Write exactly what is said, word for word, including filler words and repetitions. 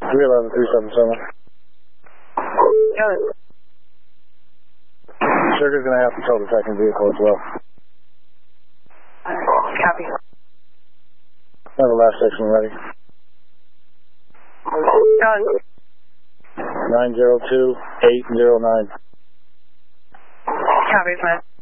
three eleven, three seven seven. Got it. Sugar's going to have to tow the second vehicle as well. Alright, copy. Have the last section ready. Got it. nine zero two eight zero nine. Copy, man.